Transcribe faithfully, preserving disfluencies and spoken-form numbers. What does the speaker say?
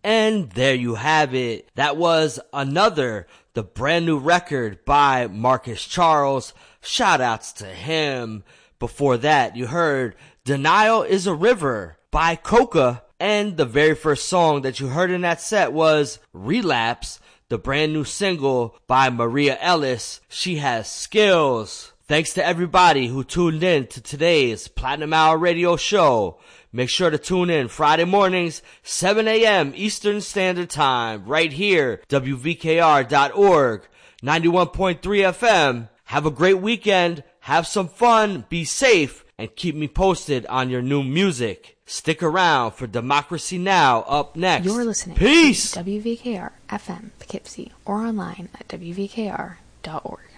And there you have it. That was Another, the brand new record by Marcus Charles. Shout outs to him. Before that, you heard Denial is a River by Coca. And the very first song that you heard in that set was Relapse, the brand new single by Maria Ellis. She Has Skills. Thanks to everybody who tuned in to today's Platinum Hour Radio Show. Make sure to tune in Friday mornings, seven a.m. Eastern Standard Time, right here, W V K R dot org, ninety-one point three F M. Have a great weekend, have some fun, be safe, and keep me posted on your new music. Stick around for Democracy Now! Up next. You're listening Peace! to W V K R F M Poughkeepsie or online at W V K R dot org.